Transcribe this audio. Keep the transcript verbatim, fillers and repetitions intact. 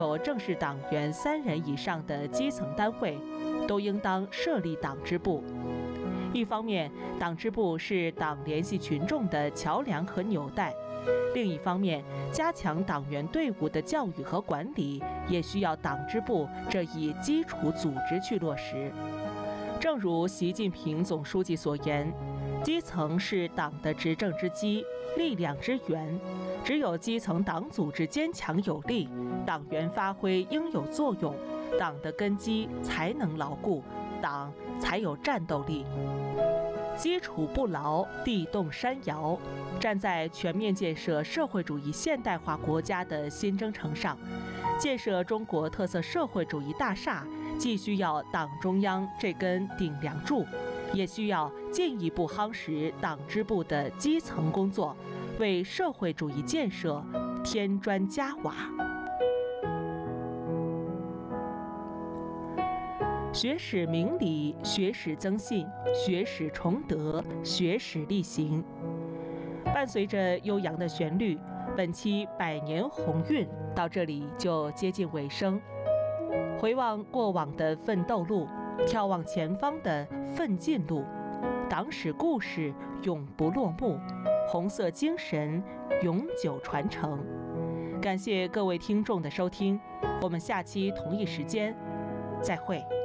有正式党员三人以上的基层单位，都应当设立党支部。一方面，党支部是党联系群众的桥梁和纽带；另一方面，加强党员队伍的教育和管理，也需要党支部这一基础组织去落实。正如习近平总书记所言，基层是党的执政之基、力量之源。只有基层党组织坚强有力，党员发挥应有作用，党的根基才能牢固，党才有战斗力。基础不牢，地动山摇。站在全面建设社会主义现代化国家的新征程上，建设中国特色社会主义大厦，既需要党中央这根顶梁柱，也需要进一步夯实党支部的基层工作，为社会主义建设添砖加瓦。学史明理，学史增信，学史崇德，学史力行。伴随着悠扬的旋律，本期百年鸿运到这里就接近尾声。回望过往的奋斗路，眺望前方的奋进路，党史故事永不落幕，红色精神永久传承。感谢各位听众的收听，我们下期同一时间再会。